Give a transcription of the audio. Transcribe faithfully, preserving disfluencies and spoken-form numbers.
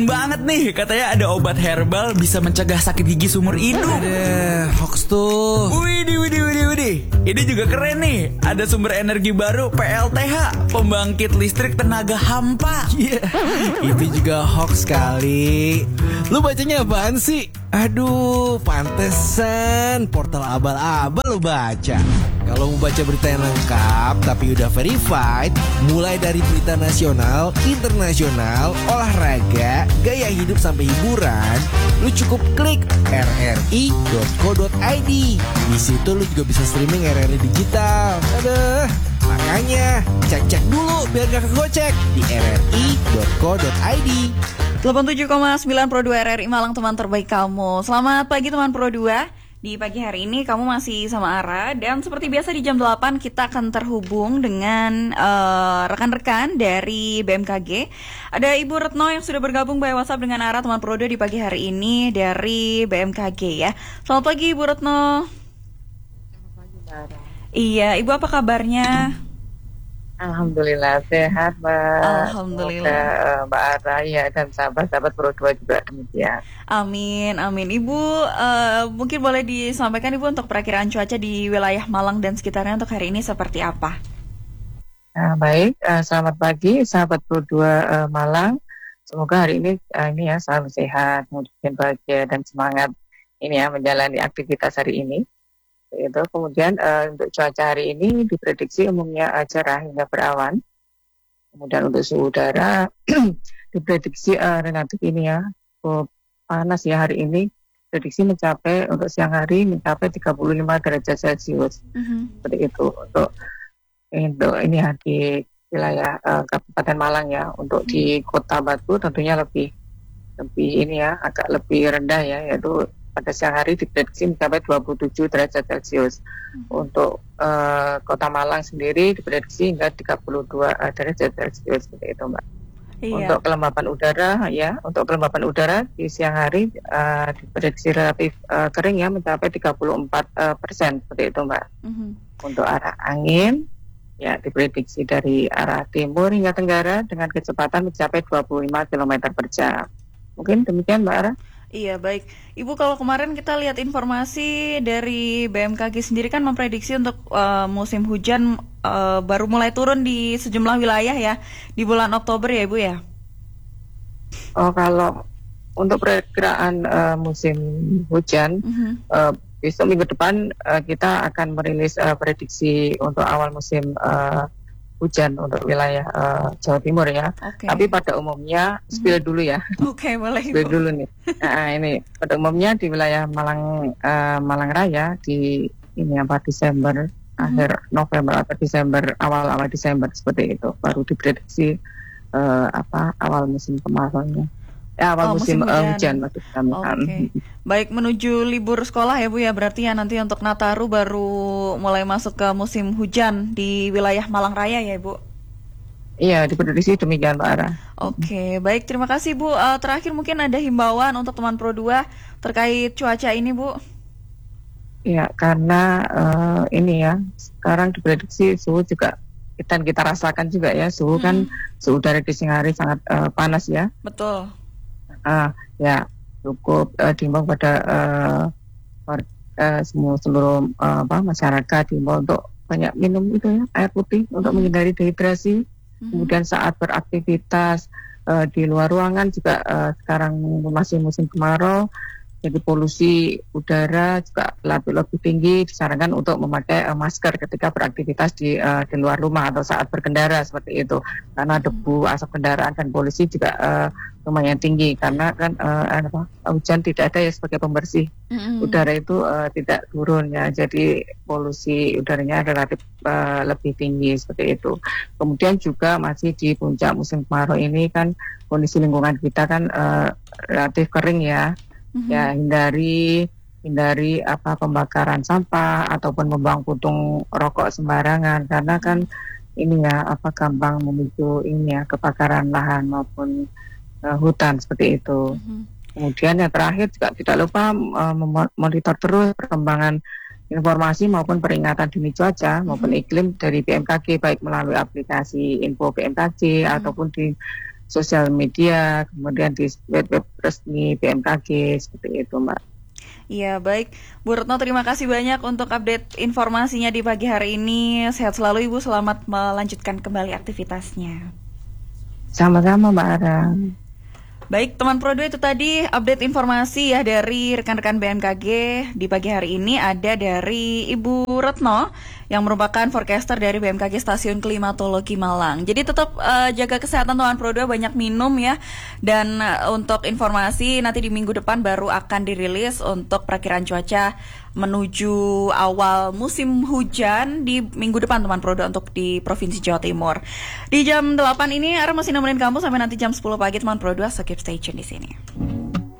Banget nih, katanya ada obat herbal bisa mencegah sakit gigi seumur hidup. Ada hoax tuh. Widih, widih, widih, widih. Ini juga keren nih. Ada sumber energi baru P L T H, pembangkit listrik tenaga hampa. Iya, yeah. Itu juga hoax kali. Lu bacanya apaan sih? Aduh, pantesan portal abal-abal lu baca. Kalau mau baca berita yang lengkap tapi udah verified, mulai dari berita nasional, internasional, olahraga, gaya hidup sampai hiburan, lu cukup klik r r i dot co dot i d. Di situ lu juga bisa streaming R R I digital. Aduh, makanya cek-cek dulu biar gak kegocek di r r i dot co dot i d. delapan puluh tujuh koma sembilan Pro dua R R I Malang, teman terbaik kamu. Selamat pagi teman Pro dua. Di pagi hari ini kamu masih sama Ara, dan seperti biasa di jam delapan kita akan terhubung dengan uh, rekan-rekan dari B M K G. Ada Ibu Retno yang sudah bergabung by WhatsApp dengan Ara teman Pro dua di pagi hari ini dari B M K G ya. Selamat pagi Ibu Retno. Selamat pagi Mbak Ara. Iya, Ibu apa kabarnya? Alhamdulillah sehat Mbak. Alhamdulillah. Semoga, Mbak Ara ya dan sahabat-sahabat Pro dua juga demikian. Amin, amin. Ibu uh, mungkin boleh disampaikan Ibu untuk perakiraan cuaca di wilayah Malang dan sekitarnya untuk hari ini seperti apa? Nah, baik, uh, selamat pagi sahabat Pro dua uh, Malang. Semoga hari ini uh, ini ya selalu sehat, kemudian bahagia dan semangat ini ya menjalani aktivitas hari ini. Itu kemudian uh, untuk cuaca hari ini diprediksi umumnya uh, cerah hingga berawan. Kemudian untuk suhu udara diprediksi uh, relatif ini ya uh, panas ya hari ini. Prediksi mencapai untuk siang hari mencapai tiga puluh lima derajat Celcius. Mm-hmm. Seperti itu untuk untuk ini ya di wilayah uh, Kabupaten Malang ya. Untuk mm-hmm. di Kota Batu tentunya lebih lebih ini ya agak lebih rendah ya, yaitu pada siang hari diprediksi mencapai dua puluh tujuh derajat Celcius. Hmm. Untuk uh, Kota Malang sendiri diprediksi hingga tiga puluh dua uh, derajat Celcius seperti itu, Mbak. Iya. Untuk kelembapan udara ya, untuk kelembapan udara di siang hari uh, diprediksi relatif uh, kering ya mencapai tiga puluh empat persen seperti itu, Mbak. Hmm. Untuk arah angin ya diprediksi dari arah timur hingga tenggara dengan kecepatan mencapai dua puluh lima kilometer per jam. Mungkin demikian, Mbak Ara. Iya, baik. Ibu, kalau kemarin kita lihat informasi dari B M K G sendiri kan memprediksi untuk uh, musim hujan uh, baru mulai turun di sejumlah wilayah ya di bulan Oktober ya, Ibu ya? Oh, kalau untuk perkiraan uh, musim hujan, uh-huh. uh, besok minggu depan uh, kita akan merilis uh, prediksi untuk awal musim uh, hujan untuk wilayah uh, Jawa Timur ya. Okay. Tapi pada umumnya spill hmm. dulu ya. Oke, okay, boleh. Spill dulu nih. Nah, ini pada umumnya di wilayah Malang uh, Malang Raya di ini apa Desember hmm. akhir November atau Desember awal-awal Desember seperti itu baru diprediksi uh, apa awal musim kemarau-nya. Ya, awal oh, musim, musim hujan, uh, hujan maksud kami. Oke. Okay. Baik, menuju libur sekolah ya Bu ya, berarti ya nanti untuk Nataru baru mulai masuk ke musim hujan di wilayah Malang Raya ya Bu? Iya, diprediksi demikian Mbak Ara. Oke, okay. Baik, terima kasih Bu. Uh, terakhir mungkin ada himbauan untuk teman Pro dua terkait cuaca ini Bu? Iya, karena uh, ini ya, sekarang diprediksi suhu juga kita kita rasakan juga ya, suhu hmm. kan suhu udara di siang hari sangat uh, panas ya. Betul. Uh, ya cukup uh, diimbau pada uh, uh, semua seluruh uh, apa, masyarakat diimbau untuk banyak minum itu ya air putih untuk mm-hmm. menghindari dehidrasi. Mm-hmm. Kemudian saat beraktivitas uh, di luar ruangan juga uh, sekarang masih musim kemarau, jadi polusi udara juga lebih lebih tinggi, disarankan untuk memakai uh, masker ketika beraktivitas di uh, di luar rumah atau saat berkendara seperti itu, karena debu asap kendaraan dan polusi juga uh, lumayan tinggi karena kan uh, apa, hujan tidak ada ya sebagai pembersih mm-hmm. udara itu uh, tidak turun ya, jadi polusi udaranya relatif uh, lebih tinggi seperti itu. Kemudian juga masih di puncak musim kemarau ini kan kondisi lingkungan kita kan uh, relatif kering ya. Mm-hmm. Ya hindari hindari apa pembakaran sampah ataupun membuang puntung rokok sembarangan karena kan ini ya apa gampang memicu ini ya kebakaran lahan maupun uh, hutan seperti itu. Mm-hmm. Kemudian yang terakhir juga tidak lupa uh, memonitor terus perkembangan informasi maupun peringatan dini cuaca maupun mm-hmm. iklim dari B M K G baik melalui aplikasi info B M K G mm-hmm. ataupun di sosial media, kemudian di web-web resmi B M K G seperti itu, Mbak. Iya, baik. Bu Retno, terima kasih banyak untuk update informasinya di pagi hari ini. Sehat selalu Ibu, selamat melanjutkan kembali aktivitasnya. Sama-sama, Mbak Ara. Baik, teman Pro dua, itu tadi update informasi ya dari rekan-rekan B M K G di pagi hari ini. Ada dari Ibu Retno yang merupakan forecaster dari B M K G Stasiun Klimatologi Malang. Jadi tetap uh, jaga kesehatan teman Pro dua, banyak minum ya. Dan uh, untuk informasi nanti di minggu depan baru akan dirilis untuk perakiran cuaca menuju awal musim hujan di minggu depan teman Pro dua untuk di Provinsi Jawa Timur. Di jam delapan ini Ara masih nemenin kamu sampai nanti jam sepuluh pagi teman Pro dua, so keep stay tune di sini.